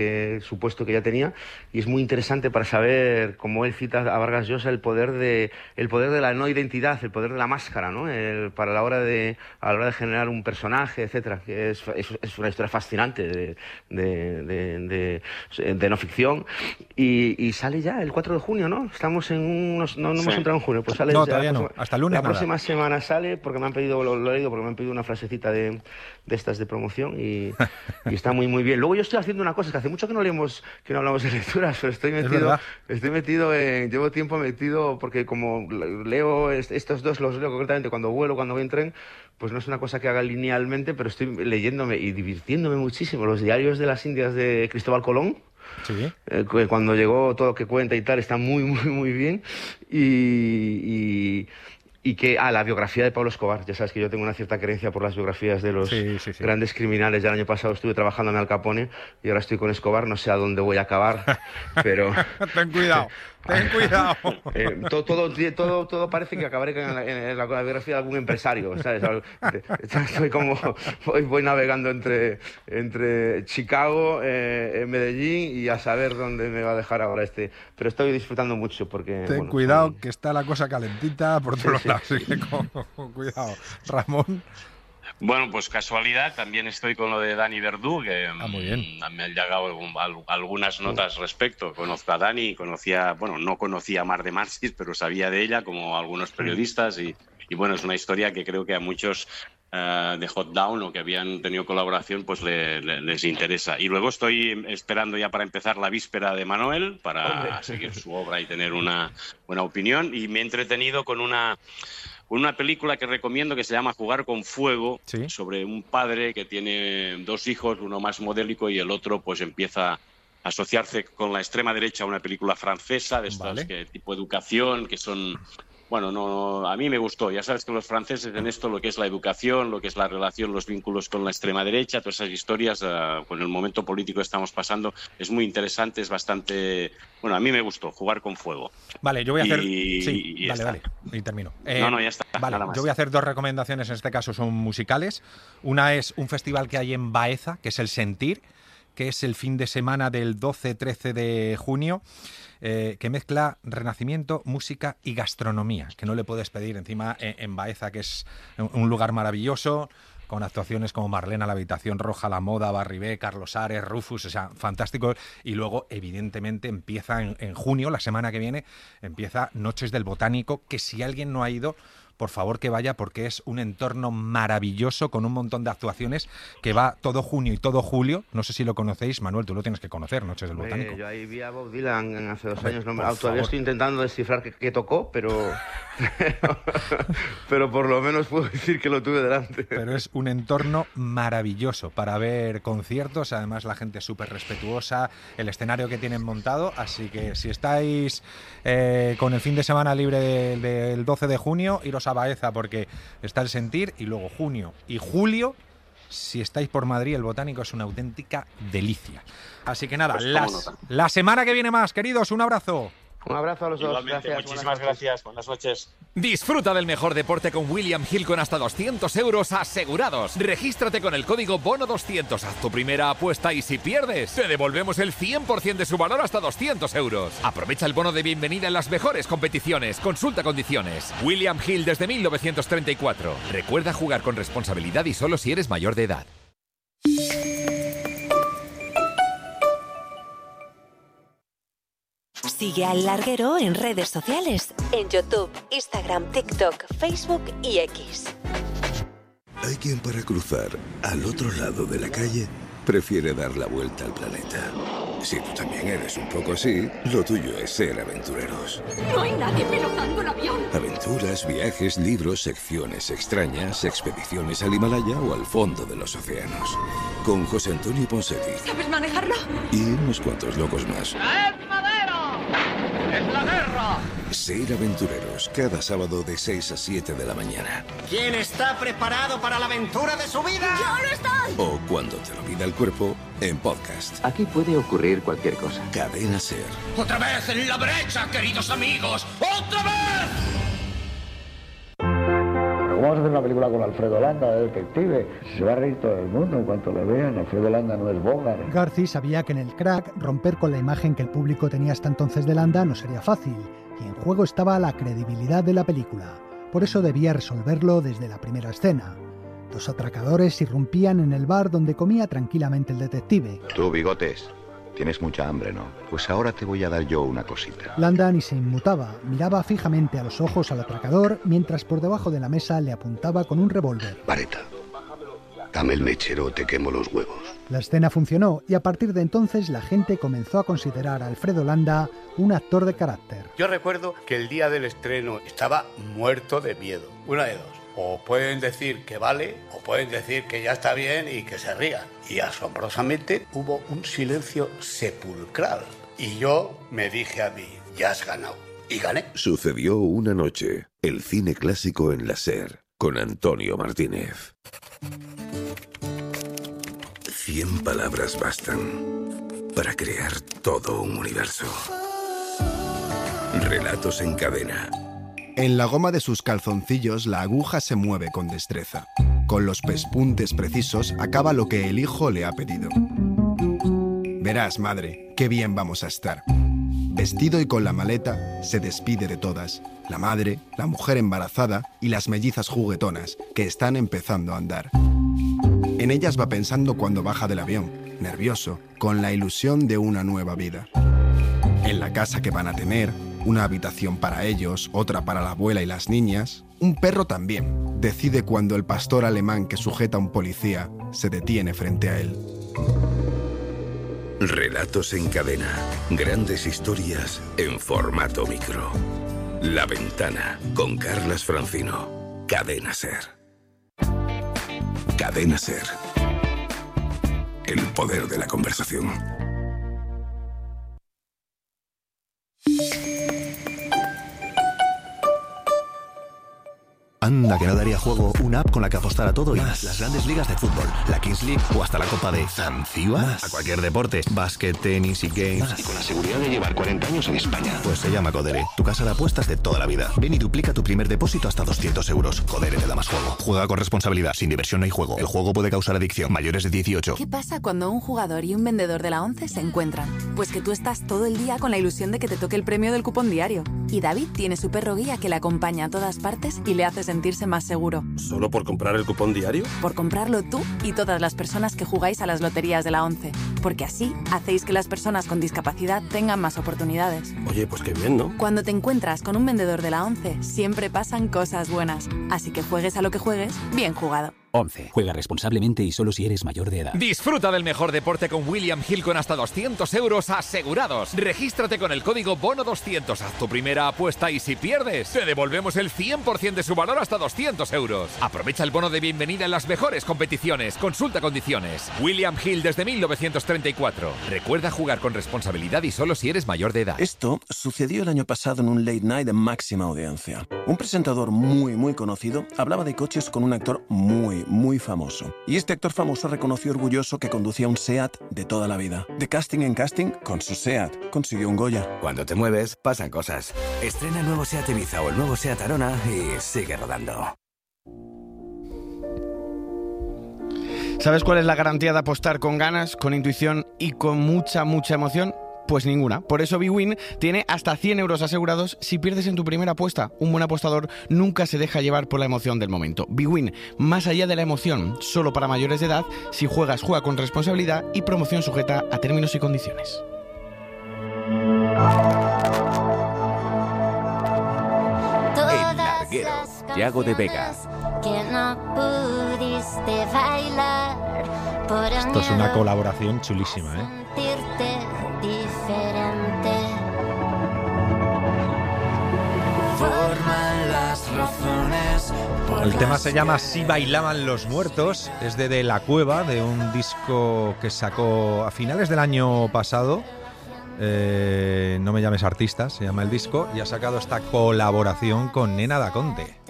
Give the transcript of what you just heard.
supuesto que ya tenía, y es muy interesante para saber, como él cita a Vargas Llosa, el poder de la no identidad, el poder de la máscara, ¿no? Para a la hora de generar un personaje, etcétera, que es una historia fascinante de no ficción, y sale ya el 4 de junio, ¿no? Estamos no hemos entrado en junio, pues sale no, todavía no, hasta el lunes la próxima semana sale, porque me han pedido, lo he leído, porque me han pedido una frasecita de estas de promoción, y está muy muy bien. Luego yo estoy haciendo una cosa que hace mucho que no hablamos de lecturas, pero llevo tiempo metido, porque como leo estos dos, los leo concretamente cuando vuelo, cuando voy en tren, pues no es una cosa que haga linealmente, pero estoy leyéndome y divirtiéndome muchísimo los diarios de las Indias de Cristóbal Colón. Sí. Cuando llegó, todo lo que cuenta y tal, está muy, muy, muy bien. Y que la biografía de Pablo Escobar. Ya sabes que yo tengo una cierta creencia por las biografías de los grandes criminales. Ya el año pasado estuve trabajando en Al Capone y ahora estoy con Escobar. No sé a dónde voy a acabar, pero... Ten cuidado. Todo parece que acabaré en la biografía de algún empresario, ¿sabes? Estoy como... Voy navegando entre Chicago, Medellín, y a saber dónde me va a dejar ahora Pero estoy disfrutando mucho porque... Ten cuidado, que está la cosa calentita por todos lados. Así que con cuidado. Ramón. Bueno, pues casualidad, también estoy con lo de Dani Verdú, que muy bien. Me han llegado algunas notas respecto. Conozco a Dani, no conocía a Mar de Marsis, pero sabía de ella, como algunos periodistas, y bueno, es una historia que creo que a muchos de Hot Down o que habían tenido colaboración, pues les interesa. Y luego estoy esperando ya para empezar la víspera de Manuel, para seguir su obra y tener una buena opinión, y me he entretenido con una película que recomiendo que se llama Jugar con Fuego, sobre un padre que tiene dos hijos, uno más modélico y el otro pues empieza a asociarse con la extrema derecha, una película francesa de estas tipo educación, que son... Bueno, a mí me gustó. Ya sabes que los franceses en esto, lo que es la educación, lo que es la relación, los vínculos con la extrema derecha, todas esas historias, con el momento político que estamos pasando, es muy interesante, es bastante... Bueno, a mí me gustó, Jugar con Fuego. Vale, yo voy a hacer... Vale, y termino. No, ya está, vale, nada más. Yo voy a hacer dos recomendaciones, en este caso son musicales. Una es un festival que hay en Baeza, que es El Sentir, que es el fin de semana del 12-13 de junio, que mezcla renacimiento, música y gastronomía, que no le puedes pedir encima en Baeza, que es un lugar maravilloso, con actuaciones como Marlena, La Habitación Roja, La Moda, Barribé, Carlos Ares, Rufus, o sea, fantástico. Y luego, evidentemente, empieza en junio, la semana que viene, empieza Noches del Botánico, que si alguien no ha ido, por favor que vaya, porque es un entorno maravilloso con un montón de actuaciones que va todo junio y todo julio. No sé si lo conocéis, Manuel, tú lo tienes que conocer, Noches del Botánico. Yo ahí vi a Bob Dylan hace 2 años. Todavía estoy intentando descifrar qué tocó, pero por lo menos puedo decir que lo tuve delante. Pero es un entorno maravilloso para ver conciertos, además la gente es súper respetuosa, el escenario que tienen montado, así que si estáis con el fin de semana libre del 12 de junio, iros a Baeza, porque está El Sentir, y luego junio y julio, si estáis por Madrid, el Botánico es una auténtica delicia. Así que nada, pues la semana que viene más, queridos, un abrazo. Un abrazo a los dos. Gracias, muchísimas gracias. Buenas noches. Disfruta del mejor deporte con William Hill con hasta 200 euros asegurados. Regístrate con el código BONO200. Haz tu primera apuesta y si pierdes, te devolvemos el 100% de su valor hasta 200 euros. Aprovecha el bono de bienvenida en las mejores competiciones. Consulta condiciones. William Hill desde 1934. Recuerda jugar con responsabilidad y solo si eres mayor de edad. Sigue al Larguero en redes sociales, en YouTube, Instagram, TikTok, Facebook y X. Hay quien para cruzar al otro lado de la calle prefiere dar la vuelta al planeta. Si tú también eres un poco así, lo tuyo es ser aventureros. No hay nadie pilotando el avión. Aventuras, viajes, libros, secciones extrañas, expediciones al Himalaya o al fondo de los océanos. Con José Antonio Ponseti. ¿Sabes manejarlo? Y unos cuantos locos más. ¡Traed madera! ¡Es la guerra! Ser aventureros, cada sábado de 6 a 7 de la mañana. ¿Quién está preparado para la aventura de su vida? ¡Yo lo estoy! O cuando te lo pida el cuerpo, en podcast. Aquí puede ocurrir cualquier cosa. Cadena Ser. ¡Otra vez en la brecha, queridos amigos! ¡Otra vez! vamos a hacer una película con Alfredo Landa, de detective. Se va a reír todo el mundo en cuanto lo vean. Alfredo Landa no es Bogart. Garci sabía que en el Crack romper con la imagen que el público tenía hasta entonces de Landa no sería fácil, y en juego estaba la credibilidad de la película. Por eso debía resolverlo desde la primera escena. 2 atracadores irrumpían en el bar donde comía tranquilamente el detective. Tú, Bigotes, tienes mucha hambre, ¿no? Pues ahora te voy a dar yo una cosita. Landa ni se inmutaba, miraba fijamente a los ojos al atracador, mientras por debajo de la mesa le apuntaba con un revólver. Vareta, dame el mechero o te quemo los huevos. La escena funcionó y a partir de entonces la gente comenzó a considerar a Alfredo Landa un actor de carácter. Yo recuerdo que el día del estreno estaba muerto de miedo. Una de dos. O pueden decir que vale, o pueden decir que ya está bien y que se rían. Y asombrosamente hubo un silencio sepulcral. Y yo me dije a mí, ya has ganado. Y gané. Sucedió una noche, el cine clásico en la SER, con Antonio Martínez. 100 palabras bastan para crear todo un universo. Relatos en cadena. En la goma de sus calzoncillos la aguja se mueve con destreza. Con los pespuntes precisos acaba lo que el hijo le ha pedido. Verás, madre, qué bien vamos a estar. Vestido y con la maleta, se despide de todas. La madre, la mujer embarazada y las mellizas juguetonas, que están empezando a andar. En ellas va pensando cuando baja del avión, nervioso, con la ilusión de una nueva vida. En la casa que van a tener, una habitación para ellos, otra para la abuela y las niñas. Un perro también. Decide cuando el pastor alemán que sujeta a un policía se detiene frente a él. Relatos en cadena. Grandes historias en formato micro. La Ventana, con Carlas Francino. Cadena SER. Cadena SER. El poder de la conversación. Anda, que no daría juego una app con la que apostar a todo y más. Las grandes ligas de fútbol, la Kings League o hasta la Copa de Zanzíbar. A cualquier deporte, básquet, tenis y games. Más. Y con la seguridad de llevar 40 años en España. Pues se llama Codere, tu casa de apuestas de toda la vida. Ven y duplica tu primer depósito hasta 200 euros. Codere te da más juego. Juega con responsabilidad, sin diversión no hay juego. El juego puede causar adicción. Mayores de 18. ¿Qué pasa cuando un jugador y un vendedor de la 11 se encuentran? Pues que tú estás todo el día con la ilusión de que te toque el premio del cupón diario. Y David tiene su perro guía que le acompaña a todas partes y le hace sentirse más seguro. ¿Solo por comprar el cupón diario? Por comprarlo tú y todas las personas que jugáis a las loterías de la 11. Porque así hacéis que las personas con discapacidad tengan más oportunidades. Oye, pues qué bien, ¿no? Cuando te encuentras con un vendedor de la 11, siempre pasan cosas buenas. Así que juegues a lo que juegues, bien jugado. 11. Juega responsablemente y solo si eres mayor de edad. Disfruta del mejor deporte con William Hill con hasta 200 euros asegurados. Regístrate con el código BONO200. Haz tu primera apuesta y si pierdes, te devolvemos el 100% de su valor hasta 200 euros. Aprovecha el bono de bienvenida en las mejores competiciones. Consulta condiciones. William Hill desde 1934. Recuerda jugar con responsabilidad y solo si eres mayor de edad. Esto sucedió el año pasado en un late night de máxima audiencia. Un presentador muy conocido hablaba de coches con un actor muy famoso. Y este actor famoso reconoció orgulloso que conducía un SEAT de toda la vida. De casting en casting, con su SEAT consiguió un Goya. Cuando te mueves, pasan cosas. Estrena el nuevo SEAT Ibiza o el nuevo SEAT Arona y sigue rodando. ¿Sabes cuál es la garantía de apostar con ganas, con intuición y con mucha emoción? Pues ninguna. Por eso bwin tiene hasta 100 euros asegurados si pierdes en tu primera apuesta. Un buen apostador nunca se deja llevar por la emoción del momento. bwin, más allá de la emoción, solo para mayores de edad. Si juegas, juega con responsabilidad y promoción sujeta a términos y condiciones. El Larguero, Yago de Vega. Que no pudiste bailar por Esto es una colaboración chulísima, ¿eh? sentirte diferente. Forman las razones. El tema se llama Si bailaban los muertos, es de La Cueva, de un disco que sacó a finales del año pasado. No me llames artista, se llama el disco, y ha sacado esta colaboración con Nena Daconte.